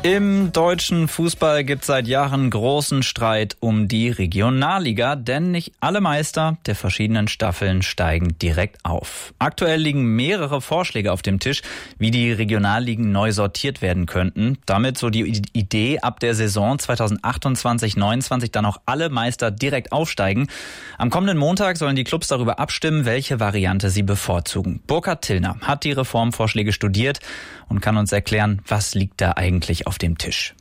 Im deutschen Fußball gibt es seit Jahren großen Streit um die Regionalliga, denn nicht alle Meister der verschiedenen Staffeln steigen direkt auf. Aktuell liegen mehrere Vorschläge auf dem Tisch, wie die Regionalligen neu sortiert werden könnten. Damit so die Idee, ab der Saison 2028/29 dann auch alle Meister direkt aufsteigen. Am kommenden Montag sollen die Clubs darüber abstimmen, welche Variante sie bevorzugen. Burkhard Tillner hat die Reformvorschläge studiert und kann uns erklären, was liegt da eigentlich auf dem Tisch.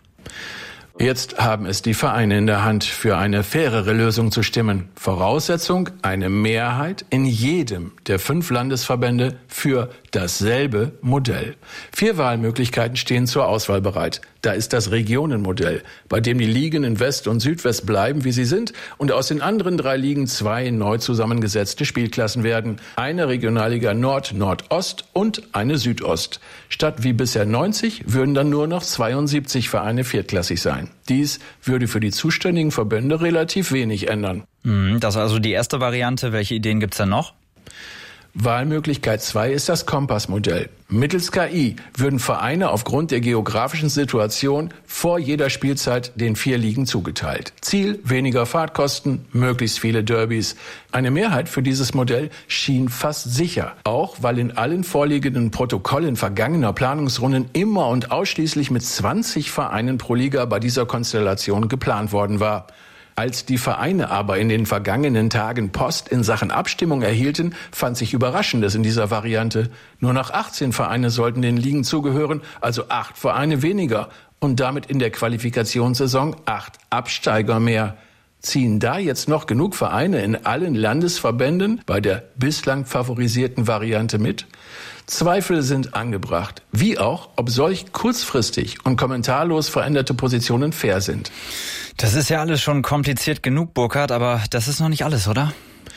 Jetzt haben es die Vereine in der Hand, für eine fairere Lösung zu stimmen. Voraussetzung: eine Mehrheit in jedem der 5 Landesverbände für dasselbe Modell. 4 Wahlmöglichkeiten stehen zur Auswahl bereit. Da ist das Regionenmodell, bei dem die Ligen in West und Südwest bleiben, wie sie sind, und aus den anderen 3 Ligen 2 neu zusammengesetzte Spielklassen werden. Eine Regionalliga Nord, Nordost und eine Südost. Statt wie bisher 90 würden dann nur noch 72 Vereine viertklassig sein. Dies würde für die zuständigen Verbände relativ wenig ändern. Das ist also die erste Variante. Welche Ideen gibt's denn noch? Wahlmöglichkeit 2 ist das Kompassmodell. Mittels KI würden Vereine aufgrund der geografischen Situation vor jeder Spielzeit den 4 Ligen zugeteilt. Ziel: weniger Fahrtkosten, möglichst viele Derbys. Eine Mehrheit für dieses Modell schien fast sicher, auch weil in allen vorliegenden Protokollen vergangener Planungsrunden immer und ausschließlich mit 20 Vereinen pro Liga bei dieser Konstellation geplant worden war. Als die Vereine aber in den vergangenen Tagen Post in Sachen Abstimmung erhielten, fand sich Überraschendes in dieser Variante. Nur noch 18 Vereine sollten den Ligen zugehören, also 8 Vereine weniger und damit in der Qualifikationssaison 8 Absteiger mehr. Ziehen da jetzt noch genug Vereine in allen Landesverbänden bei der bislang favorisierten Variante mit? Zweifel sind angebracht, wie auch, ob solch kurzfristig und kommentarlos veränderte Positionen fair sind. Das ist ja alles schon kompliziert genug, Burkhard, aber das ist noch nicht alles, oder?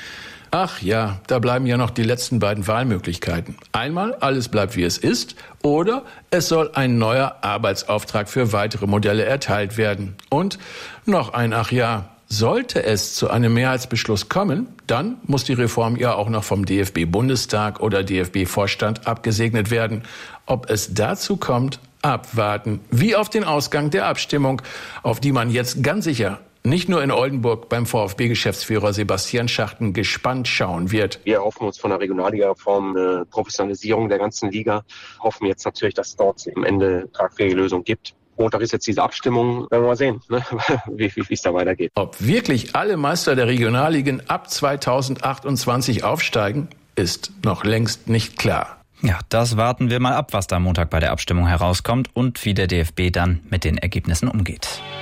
Ach ja, da bleiben ja noch die letzten beiden Wahlmöglichkeiten. Einmal, alles bleibt wie es ist, oder es soll ein neuer Arbeitsauftrag für weitere Modelle erteilt werden. Und noch ein Ach ja. Sollte es zu einem Mehrheitsbeschluss kommen, dann muss die Reform ja auch noch vom DFB-Bundestag oder DFB-Vorstand abgesegnet werden. Ob es dazu kommt, abwarten. Wie auf den Ausgang der Abstimmung, auf die man jetzt ganz sicher nicht nur in Oldenburg beim VfB-Geschäftsführer Sebastian Schachten gespannt schauen wird. Wir erhoffen uns von der Regionalliga-Reform eine Professionalisierung der ganzen Liga. Hoffen jetzt natürlich, dass es dort am Ende eine tragfähige Lösung gibt. Montag ist jetzt diese Abstimmung, werden wir mal sehen, wie es da weitergeht. Ob wirklich alle Meister der Regionalligen ab 2028 aufsteigen, ist noch längst nicht klar. Ja, das warten wir mal ab, was da Montag bei der Abstimmung herauskommt und wie der DFB dann mit den Ergebnissen umgeht.